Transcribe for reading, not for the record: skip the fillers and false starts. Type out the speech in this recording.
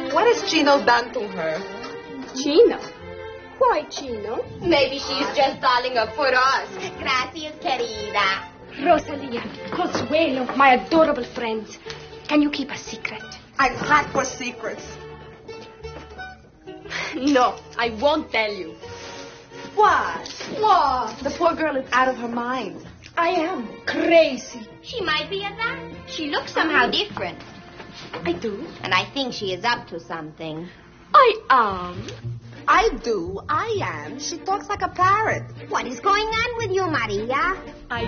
What has Chino done to her? Chino? Why Chino? Maybe she's just darling up for us. Gracias, querida. Rosalia, Consuelo, my adorable friends. Can you keep a secret? I'm hot for secrets. No, I won't tell you. What? What? The poor girl is out of her mind. I am crazy. She might be a that. She looks somehow different. I do. And I think she is up to something. I am. I do. I am. She talks like a parrot. What is going on with you, Maria? I